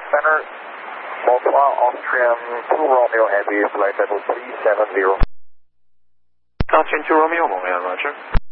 Center, Moskva, Austrian 2 Romeo Heavy, flight level 370. Austrian 2 Romeo, Roger.